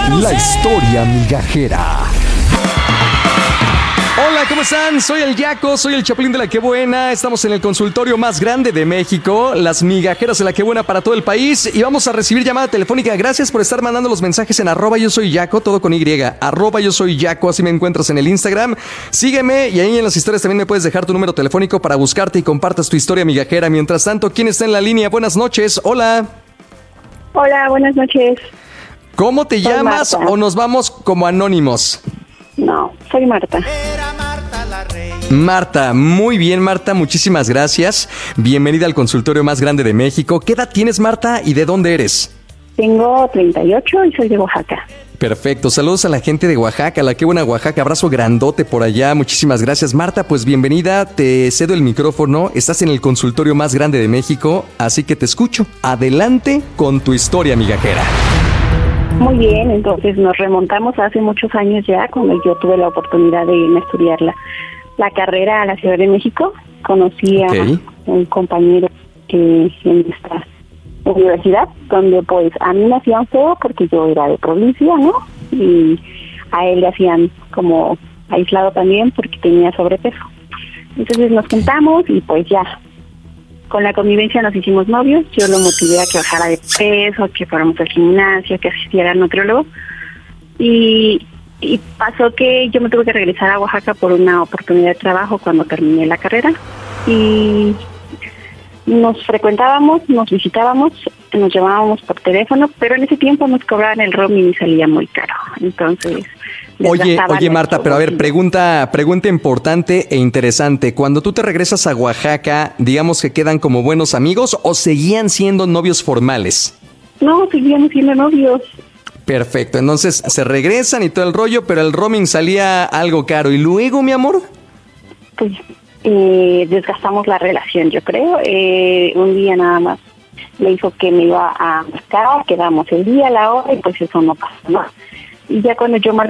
La historia migajera. Hola, ¿cómo están? Soy el Yaco, soy el Chapulín de la Qué Buena. Estamos en el consultorio más grande de México, las migajeras de la Qué Buena para todo el país. Y vamos a recibir llamada telefónica. Gracias por estar mandando los mensajes en @yo soy Yaco, todo con Y. @yo soy Yaco, así me encuentras en el Instagram. Sígueme y ahí en las historias también me puedes dejar tu número telefónico para buscarte y compartas tu historia migajera. Mientras tanto, ¿quién está en la línea? Buenas noches, hola. Hola, buenas noches. ¿Cómo te llamas Marta. o nos vamos como anónimos? No, soy Marta. Marta, muy bien Marta, muchísimas gracias. Bienvenida al consultorio más grande de México. ¿Qué edad tienes Marta y de dónde eres? Tengo 38 y soy de Oaxaca. Perfecto, saludos a la gente de Oaxaca, la Qué Buena Oaxaca, abrazo grandote por allá, muchísimas gracias Marta, pues bienvenida, te cedo el micrófono, estás en el consultorio más grande de México, así que te escucho. Adelante con tu historia migajera. Muy bien, entonces nos remontamos a hace muchos años ya, cuando yo tuve la oportunidad de irme a estudiar la carrera a la Ciudad de México. Conocí a un compañero en esta universidad, donde pues a mí me hacían feo porque yo era de provincia, ¿no? Y a él le hacían como aislado también porque tenía sobrepeso. Entonces nos juntamos y pues ya, con la convivencia nos hicimos novios. Yo lo motivé a que bajara de peso, que fuéramos al gimnasio, que asistiera al nutriólogo. Y pasó que yo me tuve que regresar a Oaxaca por una oportunidad de trabajo cuando terminé la carrera. Y nos frecuentábamos, nos visitábamos, nos llamábamos por teléfono, pero en ese tiempo nos cobraban el roaming y salía muy caro. Entonces... Oye Marta, pero a ver, pregunta importante e interesante. Cuando tú te regresas a Oaxaca, digamos que quedan como buenos amigos o seguían siendo novios formales. No, seguíamos siendo novios. Perfecto, entonces se regresan y todo el rollo, pero el roaming salía algo caro. ¿Y luego, mi amor? Pues desgastamos la relación, yo creo. Un día nada más me dijo que me iba a buscar, quedamos el día, la hora, y pues eso no pasó, ¿no? Y ya cuando yo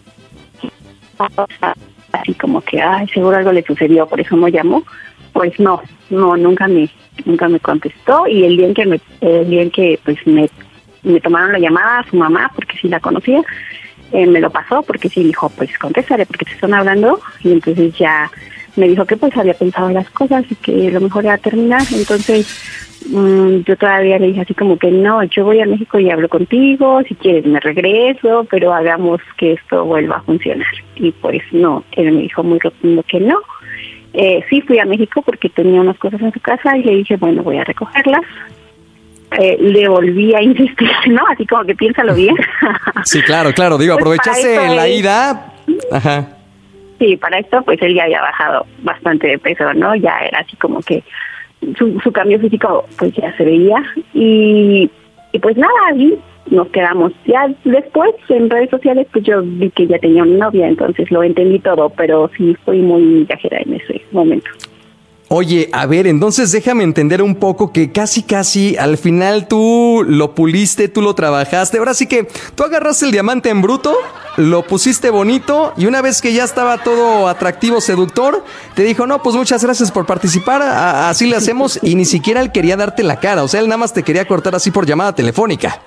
así como que, ay, seguro algo le sucedió, por eso me llamó, pues no, nunca me contestó. Y el día en que pues me tomaron la llamada a su mamá, porque sí la conocía, me lo pasó, porque sí dijo, pues contéstale, porque te están hablando. Y entonces ya me dijo que pues había pensado las cosas y que lo mejor era terminar. Entonces yo todavía le dije así como que no, yo voy a México y hablo contigo, si quieres me regreso, pero hagamos que esto vuelva a funcionar. Y pues no, él me dijo muy rotundo que no. Sí fui a México porque tenía unas cosas en su casa y le dije, bueno, voy a recogerlas. Le volví a insistir, ¿no? Así como que piénsalo bien. Sí, claro, digo, pues aprovechaste la ida. Ajá. Sí, para esto pues él ya había bajado bastante de peso, ¿no? Ya era así como que su cambio físico pues ya se veía y pues nada, ahí nos quedamos. Ya después en redes sociales pues yo vi que ya tenía una novia, entonces lo entendí todo, pero sí fui muy viajera en ese momento. Oye, a ver, entonces déjame entender un poco que casi al final tú lo puliste, tú lo trabajaste. Ahora sí que tú agarraste el diamante en bruto, lo pusiste bonito y una vez que ya estaba todo atractivo, seductor, te dijo, no, pues muchas gracias por participar, así le hacemos. Y ni siquiera él quería darte la cara, o sea, él nada más te quería cortar así por llamada telefónica.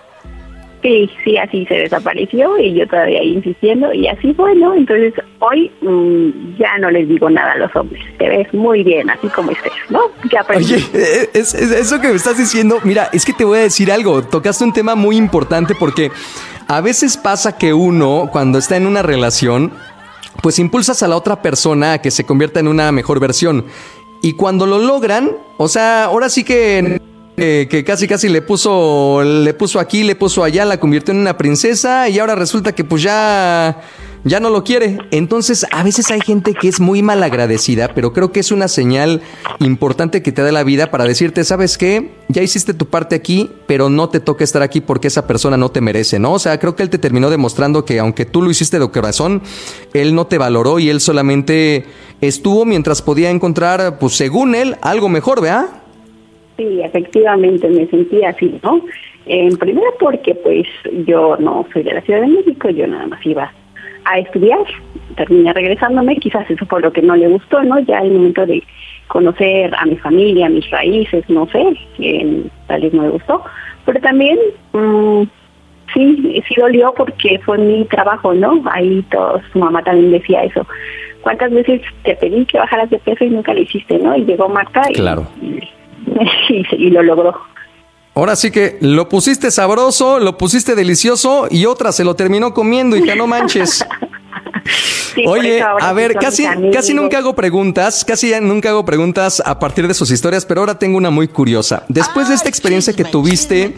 Sí, así se desapareció y yo todavía ahí insistiendo y así fue, ¿no? Entonces hoy ya no les digo nada a los hombres, te ves muy bien así como estés, ¿no? Ya aprendí. Oye, es eso que me estás diciendo, mira, es que te voy a decir algo, tocaste un tema muy importante porque a veces pasa que uno cuando está en una relación, pues impulsas a la otra persona a que se convierta en una mejor versión y cuando lo logran, o sea, ahora sí que casi le puso aquí, le puso allá, la convirtió en una princesa y ahora resulta que pues ya no lo quiere. Entonces a veces hay gente que es muy malagradecida, pero creo que es una señal importante que te da la vida para decirte, ¿sabes qué? Ya hiciste tu parte aquí, pero no te toca estar aquí porque esa persona no te merece, ¿no? O sea, creo que él te terminó demostrando que aunque tú lo hiciste de corazón, él no te valoró y él solamente estuvo mientras podía encontrar, pues según él, algo mejor, ¿verdad? Sí, efectivamente me sentí así, ¿no? Primero porque pues yo no soy de la Ciudad de México, yo nada más iba a estudiar, terminé regresándome, quizás eso fue lo que no le gustó, ¿no? Ya el momento de conocer a mi familia, mis raíces, no sé, tal vez no le gustó, pero también sí dolió porque fue mi trabajo, ¿no? Ahí su mamá también decía eso. ¿Cuántas veces te pedí que bajaras de peso y nunca lo hiciste, no? Y llegó Marta claro. y lo logró. Ahora sí que lo pusiste sabroso, lo pusiste delicioso y otra se lo terminó comiendo, hija, no manches. Sí, oye, a ver, casi nunca hago preguntas, a partir de sus historias, pero ahora tengo una muy curiosa. Después de esta experiencia que tuviste,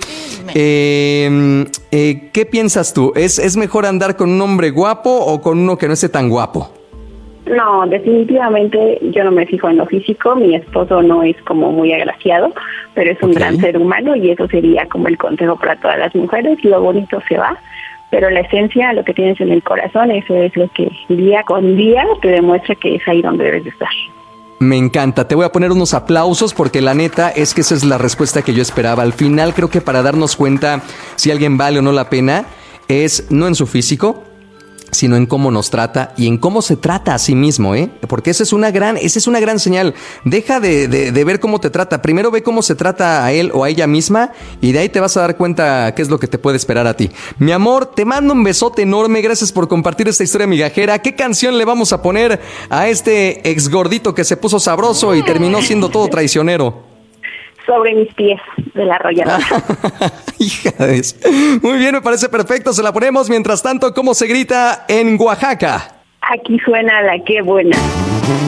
¿qué piensas tú? ¿Es mejor andar con un hombre guapo o con uno que no esté tan guapo? No, definitivamente yo no me fijo en lo físico. Mi esposo no es como muy agraciado, pero es un gran ser humano y eso sería como el consejo para todas las mujeres. Lo bonito se va, pero la esencia, lo que tienes en el corazón, eso es lo que día con día te demuestra que es ahí donde debes de estar. Me encanta, te voy a poner unos aplausos porque la neta es que esa es la respuesta que yo esperaba. Al final creo que para darnos cuenta si alguien vale o no la pena es no en su físico, sino en cómo nos trata y en cómo se trata a sí mismo, porque esa es una gran señal. Deja de ver cómo te trata. Primero ve cómo se trata a él o a ella misma y de ahí te vas a dar cuenta qué es lo que te puede esperar a ti. Mi amor, te mando un besote enorme. Gracias por compartir esta historia migajera. ¿Qué canción le vamos a poner a este ex gordito que se puso sabroso y terminó siendo todo traicionero? Sobre mis pies, de la Arrolladora. Hija de eso. Muy bien, me parece perfecto. Se la ponemos. Mientras tanto, ¿cómo se grita en Oaxaca? Aquí suena la Qué Buena.